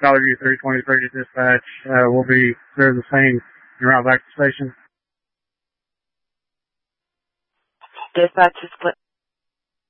Valley View 323 to dispatch. We'll be clear the scene and route back to the station. Dispatch is clear.